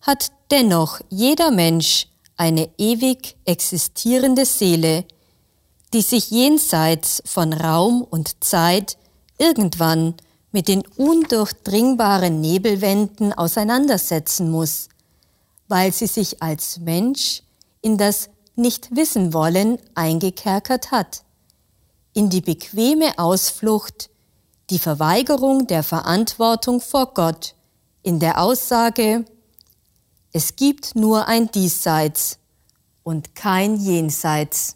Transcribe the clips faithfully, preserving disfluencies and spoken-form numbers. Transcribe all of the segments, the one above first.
hat dennoch jeder Mensch eine ewig existierende Seele, die sich jenseits von Raum und Zeit irgendwann mit den undurchdringbaren Nebelwänden auseinandersetzen muss, weil sie sich als Mensch in das Nicht-Wissen-Wollen eingekerkert hat, in die bequeme Ausflucht, die Verweigerung der Verantwortung vor Gott, in der Aussage, es gibt nur ein Diesseits und kein Jenseits.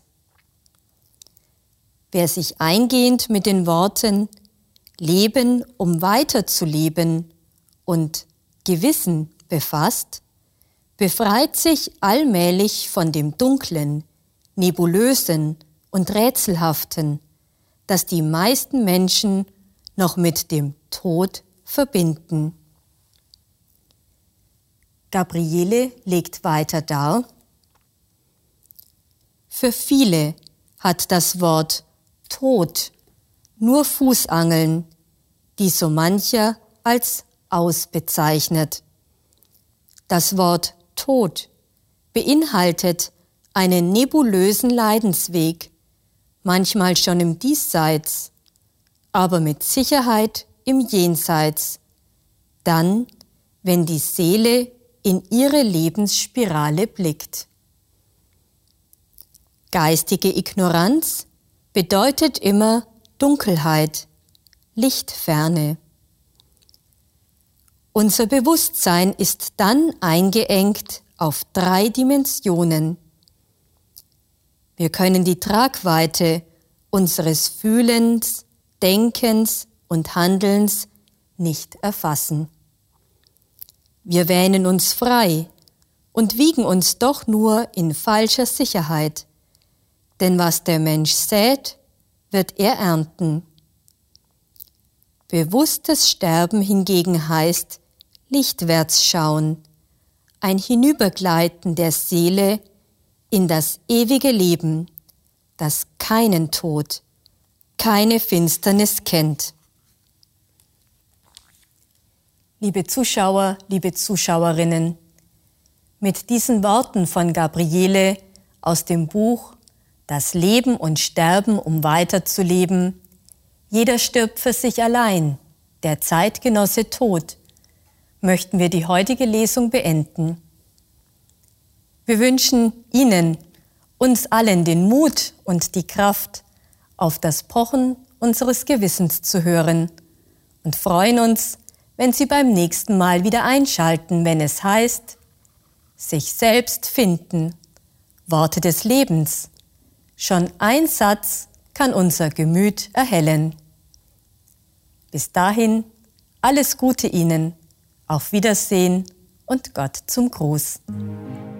Wer sich eingehend mit den Worten Leben, um weiterzuleben und Gewissen befasst, befreit sich allmählich von dem Dunklen, Nebulösen und Rätselhaften, das die meisten Menschen noch mit dem Tod verbinden. Gabriele legt weiter dar: Für viele hat das Wort Tod nur Fußangeln, die so mancher als aus bezeichnet. Das Wort Tod beinhaltet einen nebulösen Leidensweg, manchmal schon im Diesseits, aber mit Sicherheit im Jenseits, dann, wenn die Seele in ihre Lebensspirale blickt. Geistige Ignoranz bedeutet immer Dunkelheit, Lichtferne. Unser Bewusstsein ist dann eingeengt auf drei Dimensionen. Wir können die Tragweite unseres Fühlens, Denkens und Handelns nicht erfassen. Wir wähnen uns frei und wiegen uns doch nur in falscher Sicherheit, denn was der Mensch sät, wird er ernten. Bewusstes Sterben hingegen heißt lichtwärts schauen, ein Hinübergleiten der Seele in das ewige Leben, das keinen Tod, keine Finsternis kennt. Liebe Zuschauer, liebe Zuschauerinnen, mit diesen Worten von Gabriele aus dem Buch Das Leben und Sterben, um weiterzuleben, jeder stirbt für sich allein, der Zeitgenosse tot, möchten wir die heutige Lesung beenden. Wir wünschen Ihnen, uns allen den Mut und die Kraft, auf das Pochen unseres Gewissens zu hören und freuen uns, wenn Sie beim nächsten Mal wieder einschalten, wenn es heißt, sich selbst finden, Worte des Lebens. Schon ein Satz kann unser Gemüt erhellen. Bis dahin, alles Gute Ihnen, auf Wiedersehen und Gott zum Gruß.